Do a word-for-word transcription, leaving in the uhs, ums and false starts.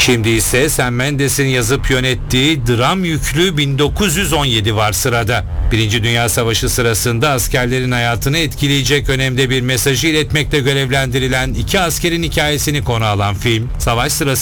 Şimdi ise Sam Mendes'in yazıp yönettiği dram yüklü bin dokuz yüz on yedi var sırada. Birinci Dünya Savaşı sırasında askerlerin hayatını etkileyecek önemde bir mesajı iletmekle görevlendirilen iki askerin hikayesini konu alan film, savaş sırasında